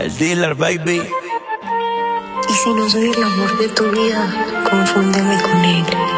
El dealer, baby. Y si no soy el amor de tu vida, confúndeme con él.